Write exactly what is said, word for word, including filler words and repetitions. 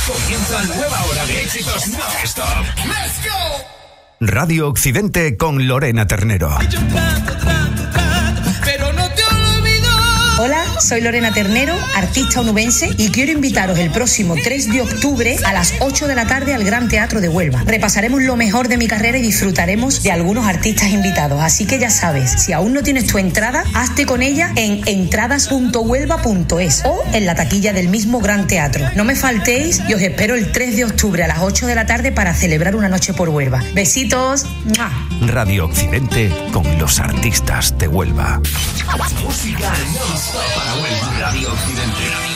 Comienza nueva hora de éxitos non-stop. ¡Let's go! Radio Occidente con Lorena Ternero. Yo trato, trato, trato, pero no te olvido. Hola, soy Lorena Ternero, artista onubense, y quiero invitaros el próximo tres de octubre a las ocho de la tarde al Gran Teatro de Huelva. Repasaremos lo mejor de mi carrera y disfrutaremos de algunos artistas invitados. Así que ya sabes, si aún no tienes tu entrada, hazte con ella en entradas punto huelva punto es o en la taquilla del mismo Gran Teatro. No me faltéis y os espero el tres de octubre a las ocho de la tarde para celebrar una noche por Huelva. Besitos. ¡Mua! Radio Occidente con los artistas de Huelva. Música non-stop para Huelva. Radio Occidente.